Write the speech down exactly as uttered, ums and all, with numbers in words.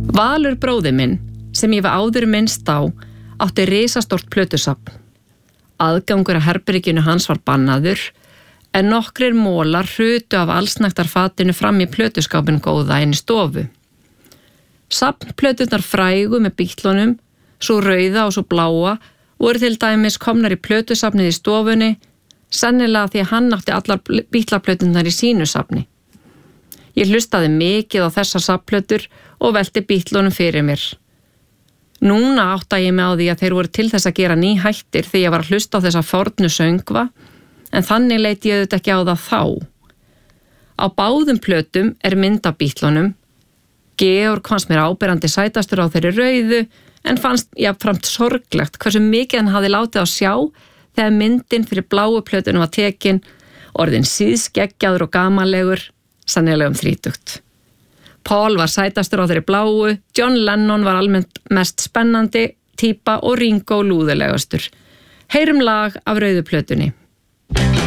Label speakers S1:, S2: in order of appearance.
S1: Valur bróðir minn, sem ég var áður minnst á, átti risastórt plötusafn. Aðgangur að herberginu hans var bannaður, en nokkrir mólar hrutu af allsnægtarfatinu fram í plötuskápinn góða inn í stofu. Safnplöturnar frægu með Beatlunum, svo rauða og svo bláa, voru til dæmis komnar í plötusafnið í stofunni, sennilega því að hann átti allar Beatlaplöturnar í sínu safni. Ég hlustaði mikið á þessar safnplötur og velti Beatlunum fyrir mér. Núna átta ég mig á því að þeir voru til þess að gera nýhættir því ég var að hlusta á þessa fornu söngva, en þannig leit ég auðvitað ekki á það þá. Á báðum plötum er mynd af Beatlunum. Georg fannst mér áberandi sætastur á þeirri rauðu, en fannst jafnframt sorglegt hversu mikið hann hafði látið á sjá þegar myndin fyrir bláu plötunum var tekin, orðin síðskeggjaður og gamanlegur, sannilega um þrítugt. Paul var sætastur á þeirri bláu, John Lennon var almennt mest spennandi típa og Ringo lúðulegastur. Heyrum lag af rauðu plötunni.